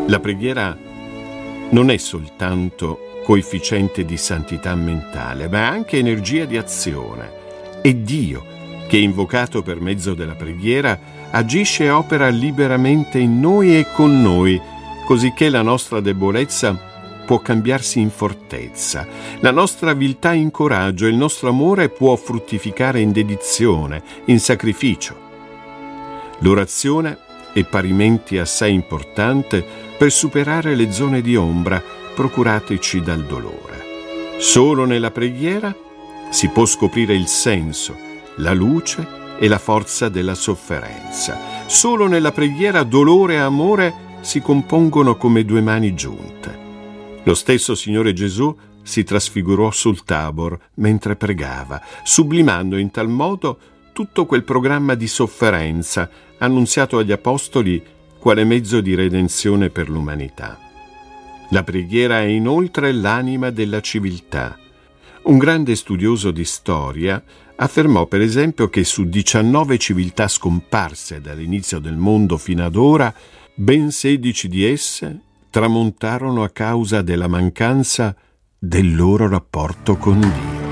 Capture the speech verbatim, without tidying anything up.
La preghiera non è soltanto coefficiente di santità mentale, ma è anche energia di azione. È Dio che, invocato per mezzo della preghiera, agisce e opera liberamente in noi e con noi, cosicché la nostra debolezza può cambiarsi in fortezza, la nostra viltà in coraggio e il nostro amore può fruttificare in dedizione, in sacrificio. L'orazione è parimenti assai importante per superare le zone di ombra procurateci dal dolore. Solo nella preghiera si può scoprire il senso, la luce e la forza della sofferenza. Solo nella preghiera dolore e amore si compongono come due mani giunte. Lo stesso Signore Gesù si trasfigurò sul Tabor mentre pregava, sublimando in tal modo tutto quel programma di sofferenza annunziato agli Apostoli quale mezzo di redenzione per l'umanità. La preghiera è inoltre l'anima della civiltà. Un grande studioso di storia affermò per esempio che su diciannove civiltà scomparse dall'inizio del mondo fino ad ora, ben sedici di esse tramontarono a causa della mancanza del loro rapporto con Dio.